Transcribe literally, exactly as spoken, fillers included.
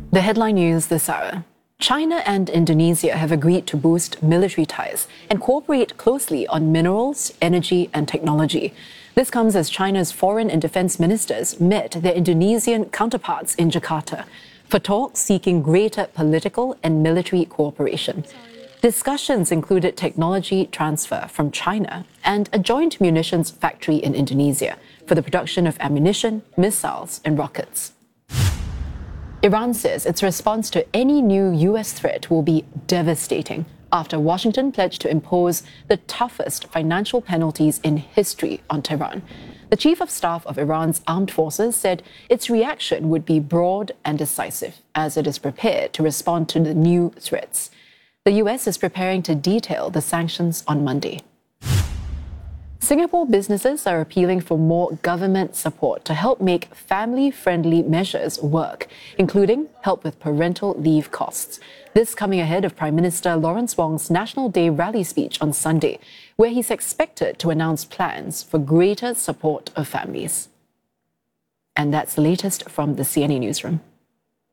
The headline news this hour. China and Indonesia have agreed to boost military ties and cooperate closely on minerals, energy and technology. This comes as China's foreign and defense ministers met their Indonesian counterparts in Jakarta for talks seeking greater political and military cooperation. Discussions included technology transfer from China and a joint munitions factory in Indonesia for the production of ammunition, missiles and rockets. Iran says its response to any new U S threat will be devastating after Washington pledged to impose the toughest financial penalties in history on Tehran. The Chief of Staff of Iran's armed forces said its reaction would be broad and decisive as it is prepared to respond to the new threats. The U S is preparing to detail the sanctions on Monday. Singapore businesses are appealing for more government support to help make family-friendly measures work, including help with parental leave costs. This coming ahead of Prime Minister Lawrence Wong's National Day rally speech on Sunday, where he's expected to announce plans for greater support of families. And that's the latest from the C N A Newsroom.